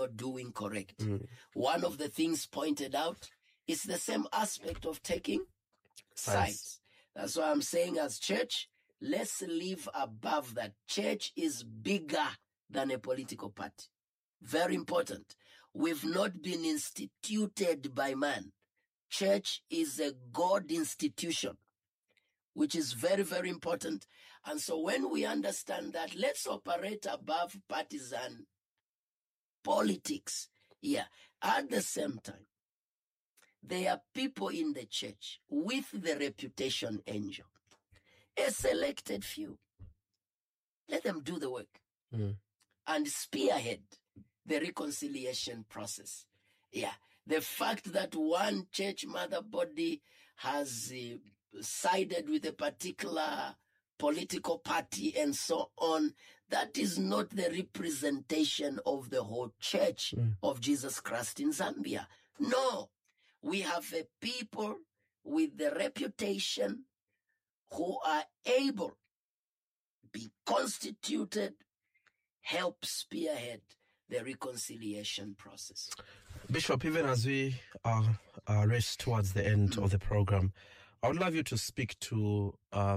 not doing correct. One of the things pointed out is the same aspect of taking sides. That's why I'm saying as church, let's live above that. Church is bigger than a political party. Very important. We've not been instituted by man. Church is a God institution, which is very, very important. And so when we understand that, let's operate above partisan politics. Yeah. At the same time, there are people in the church with the reputation angel. A selected few. Let them do the work and spearhead the reconciliation process. Yeah. The fact that one church mother body has sided with a particular political party and so on, that is not the representation of the whole church of Jesus Christ in Zambia. No. We have a people with the reputation who are able, be constituted, help spearhead the reconciliation process. Bishop, even as we race towards the end of the program, I would love you to speak to,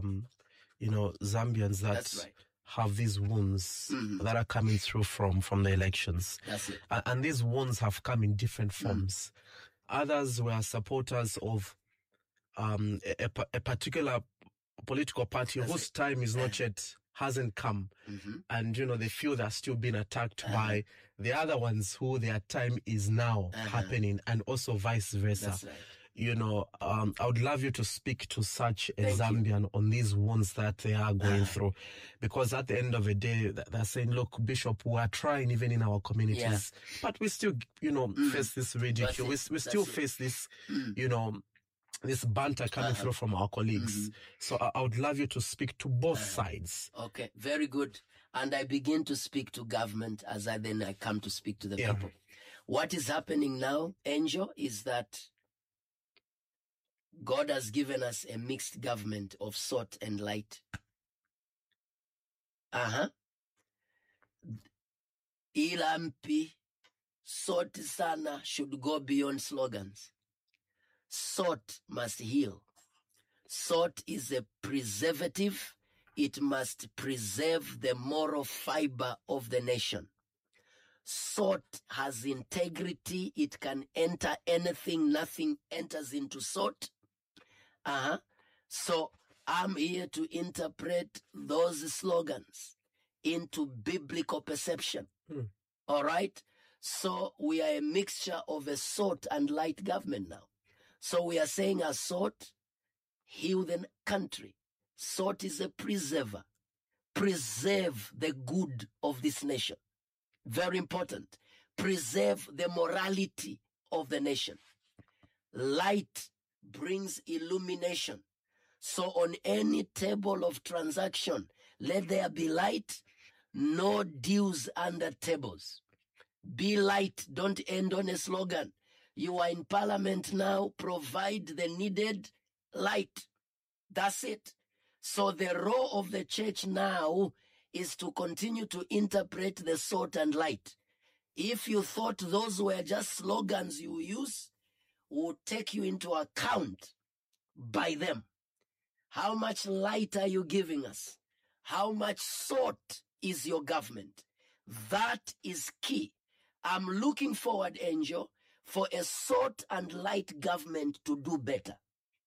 Zambians that have these wounds that are coming through from the elections. That's it. And these wounds have come in different forms. Others were supporters of a particular political party whose time is not yet, hasn't come. And, they feel they're still being attacked by the other ones who their time is now happening, and also vice versa. That's right. I would love you to speak to such a Zambian on these wounds that they are going through. Because at the end of the day, they're saying, look, Bishop, we are trying even in our communities, but we still, face this ridicule. We still face this, this banter coming through from our colleagues. So I would love you to speak to both sides. Okay, very good. And I begin to speak to government as I come to speak to the people. What is happening now, Angel, is that God has given us a mixed government of salt and light. Ilampi, salt sana should go beyond slogans. Salt must heal. Salt is a preservative. It must preserve the moral fiber of the nation. Salt has integrity. It can enter anything. Nothing enters into salt. So I'm here to interpret those slogans into biblical perception. All right? So we are a mixture of a salt and light government now. So we are saying as salt, heal the country. Salt is a preserver. Preserve the good of this nation. Very important. Preserve the morality of the nation. Light brings illumination. So on any table of transaction, let there be light, no deals under tables. Be light, don't end on a slogan. You are in parliament now, provide the needed light. That's it. So the role of the church now is to continue to interpret the salt and light. If you thought those were just slogans you use, we'll take you into account by them. How much light are you giving us? How much salt is your government? That is key. I'm looking forward, Angel, for a salt and light government to do better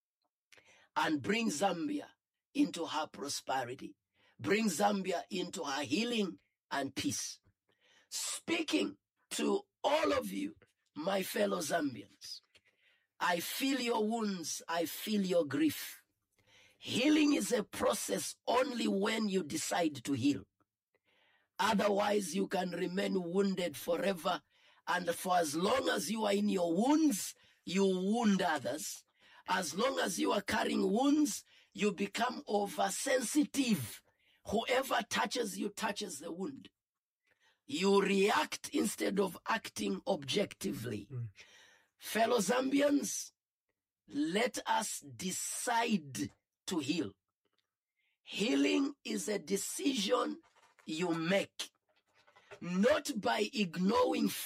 and bring Zambia into her prosperity, bring Zambia into her healing and peace. Speaking to all of you, my fellow Zambians, I feel your wounds, I feel your grief. Healing is a process only when you decide to heal. Otherwise, you can remain wounded forever. And for as long as you are in your wounds, you wound others. As long as you are carrying wounds, you become oversensitive. Whoever touches you touches the wound. You react instead of acting objectively. Fellow Zambians, let us decide to heal. Healing is a decision you make, not by ignoring